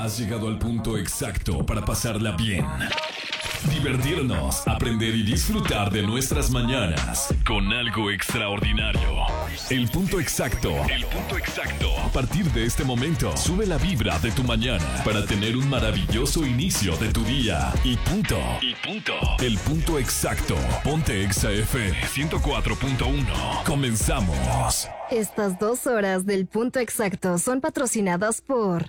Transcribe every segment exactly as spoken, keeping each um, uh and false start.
Has llegado al punto exacto para pasarla bien, divertirnos, aprender y disfrutar de nuestras mañanas con algo extraordinario. El punto exacto. El punto exacto. A partir de este momento, sube la vibra de tu mañana para tener un maravilloso inicio de tu día. Y punto. Y punto. El punto exacto. Ponte Exa F M ciento cuatro punto uno. Comenzamos. Estas dos horas del punto exacto son patrocinadas por...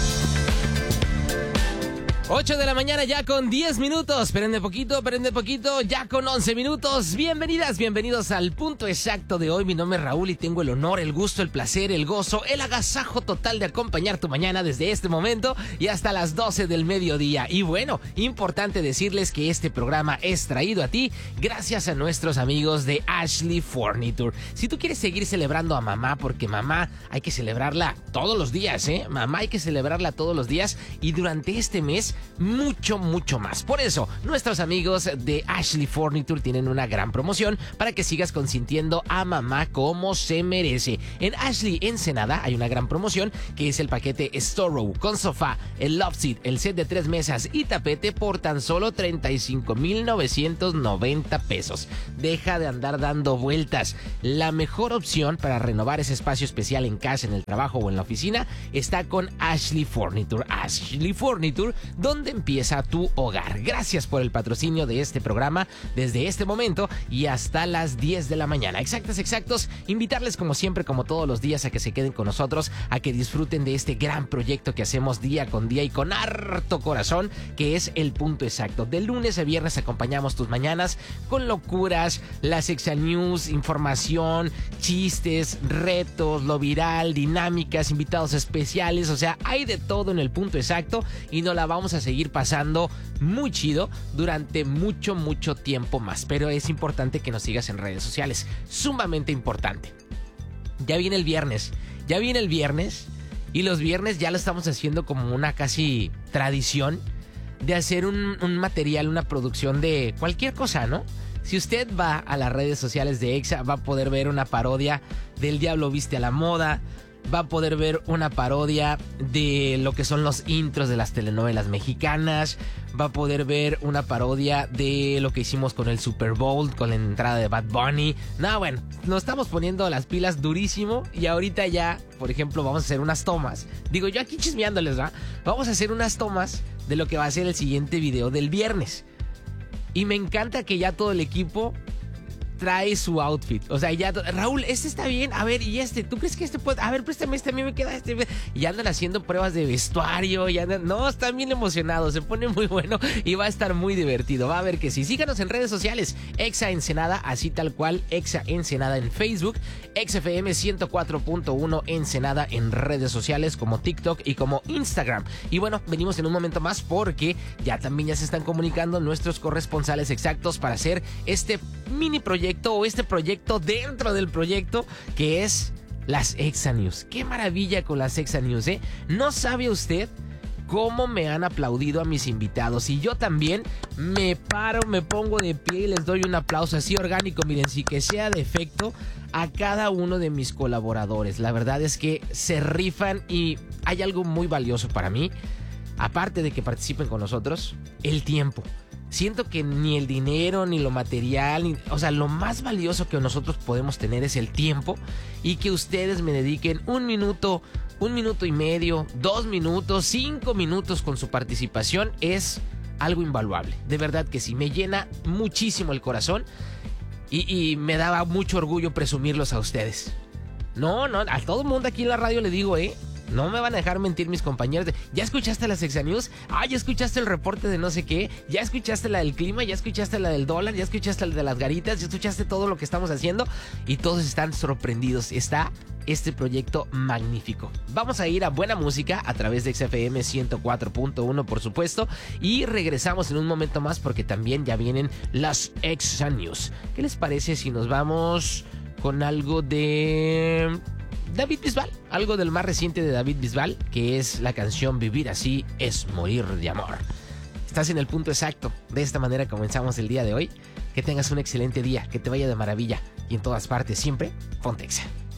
ocho de la mañana ya con diez minutos. Prende poquito, prende poquito, ya con once minutos. Bienvenidas, bienvenidos al punto exacto de hoy. Mi nombre es Raúl y tengo el honor, el gusto, el placer, el gozo, el agasajo total de acompañar tu mañana desde este momento y hasta las doce del mediodía. Y bueno, importante decirles que este programa es traído a ti gracias a nuestros amigos de Ashley Furniture. Si tú quieres seguir celebrando a mamá, porque mamá hay que celebrarla todos los días, ¿eh? Mamá hay que celebrarla todos los días y durante este mes mucho, mucho más. Por eso, nuestros amigos de Ashley Furniture tienen una gran promoción para que sigas consintiendo a mamá como se merece. En Ashley Ensenada hay una gran promoción que es el paquete Storrow con sofá, el Love Seat, el set de tres mesas y tapete por tan solo treinta y cinco mil novecientos noventa pesos. Deja de andar dando vueltas. La mejor opción para renovar ese espacio especial en casa, en el trabajo o en la oficina está con Ashley Furniture. Ashley Furniture, donde empieza tu hogar. Gracias por el patrocinio de este programa desde este momento y hasta las diez de la mañana. Exactos, exactos. Invitarles como siempre, como todos los días, a que se queden con nosotros, a que disfruten de este gran proyecto que hacemos día con día y con harto corazón, que es el punto exacto. De lunes a viernes acompañamos tus mañanas con locuras, las Exa News, información, chistes, retos, lo viral, dinámicas, invitados especiales. O sea, hay de todo en el punto exacto y nos la vamos a seguir pasando muy chido durante mucho, mucho tiempo más. Pero es importante que nos sigas en redes sociales. Sumamente importante. Ya viene el viernes. Ya viene el viernes. Y los viernes ya lo estamos haciendo como una casi tradición de hacer un, un material, una producción de cualquier cosa, ¿no? Si usted va a las redes sociales de Exa, va a poder ver una parodia del Diablo Viste a la Moda. Va a poder ver una parodia de lo que son los intros de las telenovelas mexicanas. Va a poder ver una parodia de lo que hicimos con el Super Bowl, con la entrada de Bad Bunny. No, bueno, nos estamos poniendo las pilas durísimo. Y ahorita ya, por ejemplo, vamos a hacer unas tomas. Digo, yo aquí chismeándoles, ¿verdad? Vamos a hacer unas tomas de lo que va a ser el siguiente video del viernes. Y me encanta que ya todo el equipo trae su outfit. O sea, ya, Raúl, este está bien. A ver, y este, ¿tú crees que este puede? A ver, préstame este, a mí me queda este. Y andan haciendo pruebas de vestuario. Y andan, no, están bien emocionados. Se pone muy bueno y va a estar muy divertido. Va a ver que sí. Síganos en redes sociales. Exa Ensenada, así tal cual. Exa Ensenada en Facebook. Exa F M ciento cuatro punto uno Ensenada en redes sociales como TikTok y como Instagram. Y bueno, venimos en un momento más porque ya también ya se están comunicando nuestros corresponsales exactos para hacer este mini proyecto o este proyecto dentro del proyecto que es las Exa News. Qué maravilla con las Exa News, ¿eh? No sabe usted cómo me han aplaudido a mis invitados y yo también me paro, me pongo de pie y les doy un aplauso así orgánico, miren, sin que sea de efecto, a cada uno de mis colaboradores. La verdad es que se rifan y hay algo muy valioso para mí, aparte de que participen con nosotros, el tiempo. Siento que ni el dinero, ni lo material, ni, o sea, lo más valioso que nosotros podemos tener es el tiempo y que ustedes me dediquen un minuto, un minuto y medio, dos minutos, cinco minutos con su participación es algo invaluable. De verdad que sí, me llena muchísimo el corazón y, y me daba mucho orgullo presumirlos a ustedes. No, no, a todo el mundo aquí en la radio le digo, ¿eh? No me van a dejar mentir mis compañeros. De, ¿ya escuchaste las Exa News? Ah, ¿ya escuchaste el reporte de no sé qué? ¿Ya escuchaste la del clima? ¿Ya escuchaste la del dólar? ¿Ya escuchaste la de las garitas? ¿Ya escuchaste todo lo que estamos haciendo? Y todos están sorprendidos. Está este proyecto magnífico. Vamos a ir a buena música a través de Exa F M ciento cuatro punto uno, por supuesto. Y regresamos en un momento más porque también ya vienen las Exa News. ¿Qué les parece si nos vamos con algo de David Bisbal? Algo del más reciente de David Bisbal, que es la canción Vivir así es morir de amor. Estás en el punto exacto. De esta manera comenzamos el día de hoy. Que tengas un excelente día, que te vaya de maravilla y en todas partes siempre, ponte Exa.